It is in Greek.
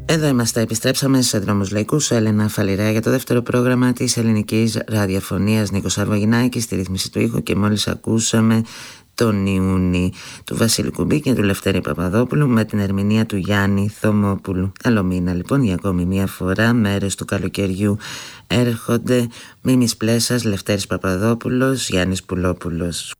Εδώ είμαστε, επιστρέψαμε σε Δρόμους Λαϊκούς. Έλενα Φαλιρέα για το δεύτερο πρόγραμμα της ελληνικής ραδιοφωνίας. Νίκος Αρβογινάκης στη ρύθμιση του ήχου και μόλις ακούσαμε τον Ιούνι του Βασίλη Κουμπί και του Λευτέρη Παπαδόπουλου με την ερμηνεία του Γιάννη Θωμόπουλου. Καλό μήνα λοιπόν για ακόμη μία φορά. Μέρες του καλοκαιριού έρχονται. Μίμης Πλέσας, Λευτέρης Παπαδόπουλος, Γιάννης Πουλόπουλος.